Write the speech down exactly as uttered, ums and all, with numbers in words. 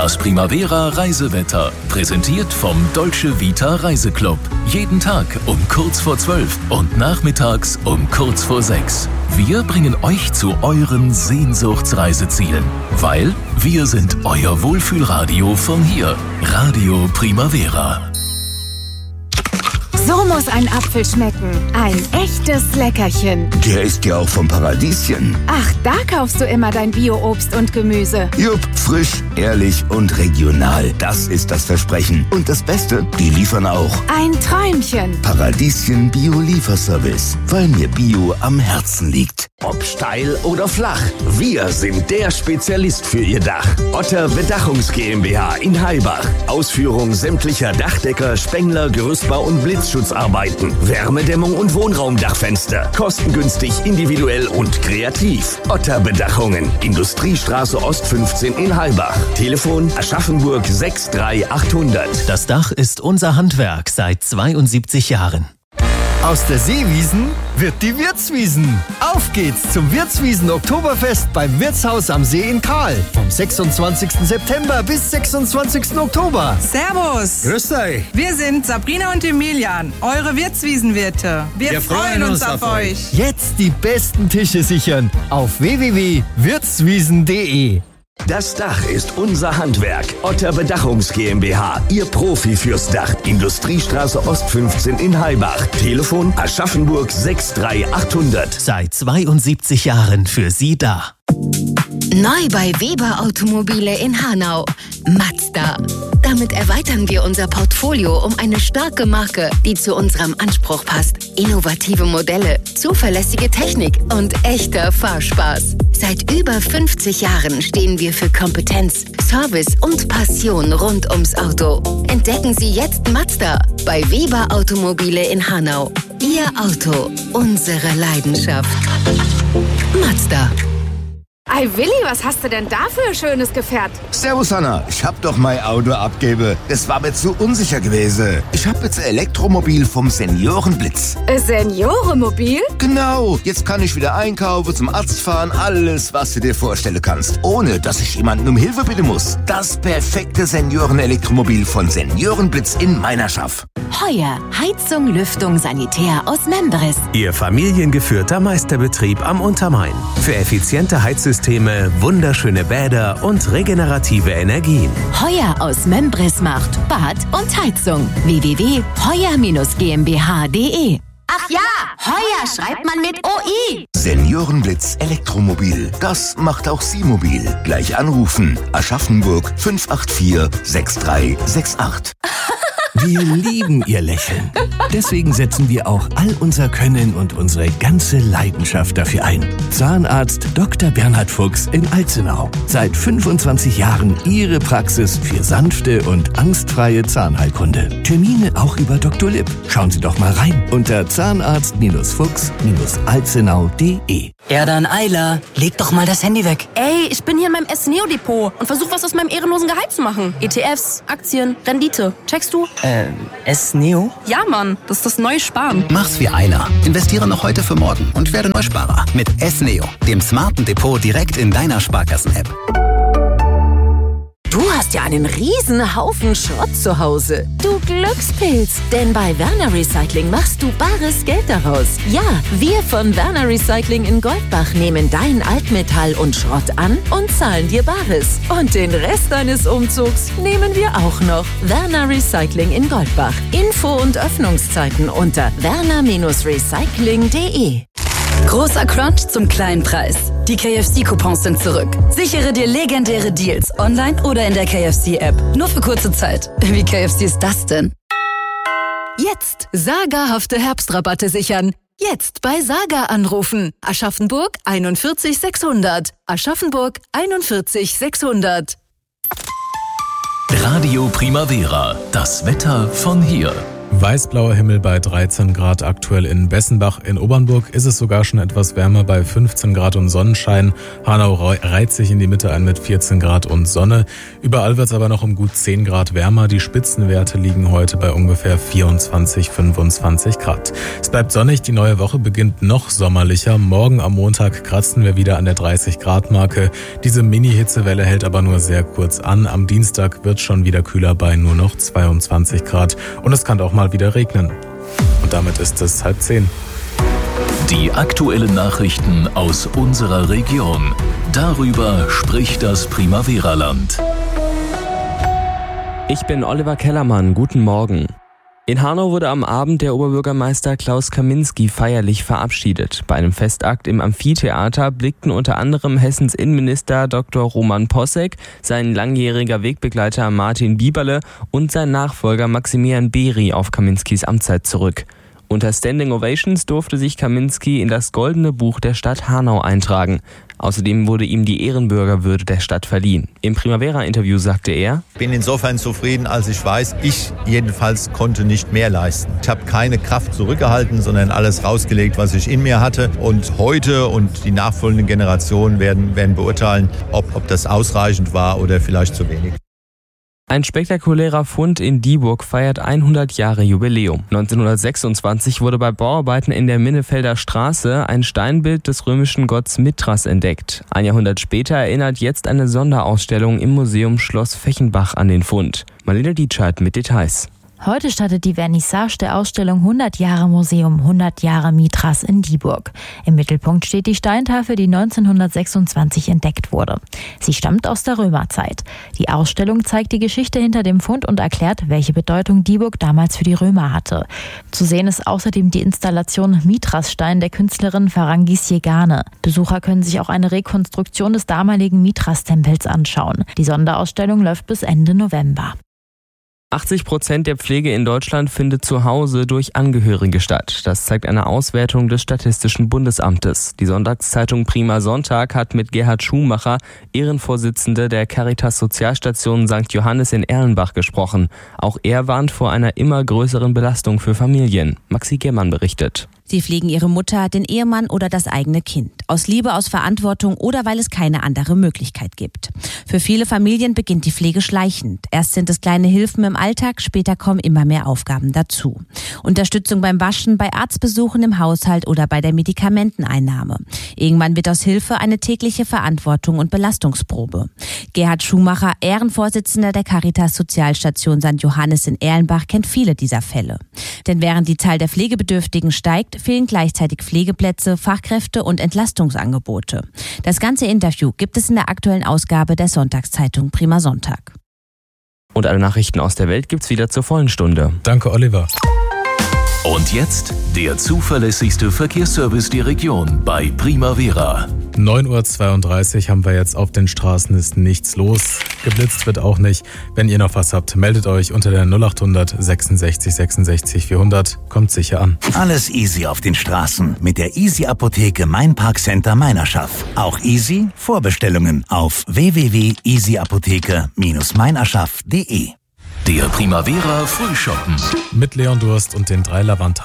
Das Primavera Reisewetter, präsentiert vom Dolce Vita Reiseclub. Jeden Tag um kurz vor zwölf und nachmittags um kurz vor sechs. Wir bringen euch zu euren Sehnsuchtsreisezielen, weil wir sind euer Wohlfühlradio von hier. Radio Primavera. So muss ein Apfel schmecken. Ein echtes Leckerchen. Der ist ja auch vom Paradieschen. Ach, da kaufst du immer dein Bio-Obst und Gemüse. Jupp, frisch, ehrlich und regional. Das ist das Versprechen. Und das Beste, die liefern auch. Ein Träumchen. Paradieschen Bio-Lieferservice. Weil mir Bio am Herzen liegt. Ob steil oder flach, wir sind der Spezialist für Ihr Dach. Otter Bedachungs GmbH in Heilbach. Ausführung sämtlicher Dachdecker, Spengler, Gerüstbau und Blitzschutzarbeiten. Wärmedämmung und Wohnraumdachfenster. Kostengünstig, individuell und kreativ. Otter Bedachungen. Industriestraße Ost fünfzehn in Heilbach. Telefon Aschaffenburg sechs drei achthundert. Das Dach ist unser Handwerk seit zweiundsiebzig Jahren. Aus der Seewiesen wird die Wirtswiesen. Auf geht's zum Wirtswiesen-Oktoberfest beim Wirtshaus am See in Kahl. Vom sechsundzwanzigsten September bis sechsundzwanzigsten Oktober. Servus! Grüß euch! Wir sind Sabrina und Emilian, eure Wirtswiesenwirte. Wir, Wir freuen uns auf euch. Jetzt die besten Tische sichern auf w w w punkt wirtswiesen punkt de. Das Dach ist unser Handwerk. Otter Bedachungs GmbH, Ihr Profi fürs Dach. Industriestraße Ost fünfzehn in Heilbach. Telefon Aschaffenburg sechs drei achthundert. Seit zweiundsiebzig Jahren für Sie da. Neu bei Weber Automobile in Hanau. Mazda. Damit erweitern wir unser Portfolio um eine starke Marke, die zu unserem Anspruch passt. Innovative Modelle, zuverlässige Technik und echter Fahrspaß. Seit über fünfzig Jahren stehen wir für Kompetenz, Service und Passion rund ums Auto. Entdecken Sie jetzt Mazda bei Weber Automobile in Hanau. Ihr Auto, unsere Leidenschaft. Mazda. Ei Willi, was hast du denn da für ein schönes Gefährt? Servus Hanna, ich hab doch mein Auto abgebe. Das war mir zu unsicher gewesen. Ich hab jetzt ein Elektromobil vom Seniorenblitz. Ein Seniorenmobil? Genau, jetzt kann ich wieder einkaufen, zum Arzt fahren, alles, was du dir vorstellen kannst. Ohne, dass ich jemanden um Hilfe bitten muss. Das perfekte Senioren-Elektromobil von Seniorenblitz in Meinerschaft. Heuer, Heizung, Lüftung, Sanitär aus Membris. Ihr familiengeführter Meisterbetrieb am Untermain. Für effiziente Heizsysteme, wunderschöne Bäder und regenerative Energien. Heuer aus Membris macht Bad und Heizung. w w w punkt heuer Bindestrich g m b h punkt de. Ach ja, Heuer schreibt man mit O I. Seniorenblitz Elektromobil. Das macht auch Sie mobil. Gleich anrufen. Aschaffenburg fünf acht vier sechs drei sechs acht. Wir lieben Ihr Lächeln. Deswegen setzen wir auch all unser Können und unsere ganze Leidenschaft dafür ein. Zahnarzt Doktor Bernhard Fuchs in Alzenau. Seit fünfundzwanzig Jahren Ihre Praxis für sanfte und angstfreie Zahnheilkunde. Termine auch über Doktor Lipp. Schauen Sie doch mal rein unter zahnarzt Fuchs Alzenau punkt de. Ja dann, Ayla, leg doch mal das Handy weg. Ey, ich bin hier in meinem S-Neo-Depot und versuche was aus meinem ehrenlosen Gehalt zu machen. E T Fs, Aktien, Rendite. Checkst du? Äh, S-Neo? Ja, Mann, das ist das neue Sparen. Mach's wie Ayla. Investiere noch heute für morgen und werde Neusparer. Mit S-Neo, dem smarten Depot direkt in deiner Sparkassen-App. Du hast ja einen riesen Haufen Schrott zu Hause. Du Glückspilz, denn bei Werner Recycling machst du bares Geld daraus. Ja, wir von Werner Recycling in Goldbach nehmen dein Altmetall und Schrott an und zahlen dir Bares. Und den Rest deines Umzugs nehmen wir auch noch. Werner Recycling in Goldbach. Info und Öffnungszeiten unter werner Recycling punkt de. Großer Crunch zum kleinen Preis. Die K F C-Coupons sind zurück. Sichere dir legendäre Deals online oder in der K F C-App. Nur für kurze Zeit. Wie K F C ist das denn? Jetzt sagerhafte Herbstrabatte sichern. Jetzt bei Saga anrufen. Aschaffenburg einundvierzig sechshundert. Aschaffenburg einundvierzig sechshundert. Radio Primavera, das Wetter von hier. Weißblauer Himmel bei dreizehn Grad aktuell in Bessenbach. In Obernburg ist es sogar schon etwas wärmer bei fünfzehn Grad und Sonnenschein. Hanau reiht sich in die Mitte ein mit vierzehn Grad und Sonne. Überall wird es aber noch um gut zehn Grad wärmer. Die Spitzenwerte liegen heute bei ungefähr vierundzwanzig, fünfundzwanzig Grad. Es bleibt sonnig, die neue Woche beginnt noch sommerlicher. Morgen am Montag kratzen wir wieder an der dreißig Grad Marke. Diese Mini-Hitzewelle hält aber nur sehr kurz an. Am Dienstag wird schon wieder kühler bei nur noch zweiundzwanzig Grad. Und es kann auch mal wieder regnen. Und damit ist es halb zehn. Die aktuellen Nachrichten aus unserer Region. Darüber spricht das Primavera-Land. Ich bin Oliver Kellermann. Guten Morgen. In Hanau wurde am Abend der Oberbürgermeister Klaus Kaminski feierlich verabschiedet. Bei einem Festakt im Amphitheater blickten unter anderem Hessens Innenminister Doktor Roman Posseck, sein langjähriger Wegbegleiter Martin Bieberle und sein Nachfolger Maximilian Bery auf Kaminskis Amtszeit zurück. Unter Standing Ovations durfte sich Kaminski in das Goldene Buch der Stadt Hanau eintragen. Außerdem wurde ihm die Ehrenbürgerwürde der Stadt verliehen. Im Primavera-Interview sagte er: Ich bin insofern zufrieden, als ich weiß, ich jedenfalls konnte nicht mehr leisten. Ich habe keine Kraft zurückgehalten, sondern alles rausgelegt, was ich in mir hatte. Und heute und die nachfolgenden Generationen werden, werden beurteilen, ob, ob das ausreichend war oder vielleicht zu wenig. Ein spektakulärer Fund in Dieburg feiert hundert Jahre Jubiläum. neunzehnhundertsechsundzwanzig wurde bei Bauarbeiten in der Minnefelder Straße ein Steinbild des römischen Gotts Mithras entdeckt. Ein Jahrhundert später erinnert jetzt eine Sonderausstellung im Museum Schloss Fechenbach an den Fund. Marlene Dietscheid mit Details. Heute startet die Vernissage der Ausstellung hundert Jahre Museum, hundert Jahre Mithras in Dieburg. Im Mittelpunkt steht die Steintafel, die neunzehnhundertsechsundzwanzig entdeckt wurde. Sie stammt aus der Römerzeit. Die Ausstellung zeigt die Geschichte hinter dem Fund und erklärt, welche Bedeutung Dieburg damals für die Römer hatte. Zu sehen ist außerdem die Installation Mithrasstein der Künstlerin Ferrangis Jegane. Besucher können sich auch eine Rekonstruktion des damaligen Mithras-Tempels anschauen. Die Sonderausstellung läuft bis Ende November. achtzig Prozent der Pflege in Deutschland findet zu Hause durch Angehörige statt. Das zeigt eine Auswertung des Statistischen Bundesamtes. Die Sonntagszeitung Prima Sonntag hat mit Gerhard Schumacher, Ehrenvorsitzender der Caritas Sozialstation Sankt Johannes in Erlenbach, gesprochen. Auch er warnt vor einer immer größeren Belastung für Familien. Maxi Gemmann berichtet. Sie pflegen ihre Mutter, den Ehemann oder das eigene Kind. Aus Liebe, aus Verantwortung oder weil es keine andere Möglichkeit gibt. Für viele Familien beginnt die Pflege schleichend. Erst sind es kleine Hilfen im Alltag, später kommen immer mehr Aufgaben dazu. Unterstützung beim Waschen, bei Arztbesuchen im Haushalt oder bei der Medikamenteneinnahme. Irgendwann wird aus Hilfe eine tägliche Verantwortung und Belastungsprobe. Gerhard Schumacher, Ehrenvorsitzender der Caritas Sozialstation Sankt Johannes in Erlenbach, kennt viele dieser Fälle. Denn während die Zahl der Pflegebedürftigen steigt, fehlen gleichzeitig Pflegeplätze, Fachkräfte und Entlastungsangebote. Das ganze Interview gibt es in der aktuellen Ausgabe der Sonntagszeitung Prima Sonntag. Und alle Nachrichten aus der Welt gibt's wieder zur vollen Stunde. Danke, Oliver. Und jetzt der zuverlässigste Verkehrsservice der Region bei Primavera. neun Uhr zweiunddreißig haben wir jetzt auf den Straßen, ist nichts los. Geblitzt wird auch nicht. Wenn ihr noch was habt, meldet euch unter der null acht hundert sechsundsechzig sechsundsechzig vierhundert. Kommt sicher an. Alles easy auf den Straßen mit der Easy Apotheke Main Park Center Meinerschaft. Auch easy Vorbestellungen auf w w w punkt easy apotheke Bindestrich meinerschaft punkt de. Der Primavera Frühschoppen. Mit Leon Durst und den drei Lavanta.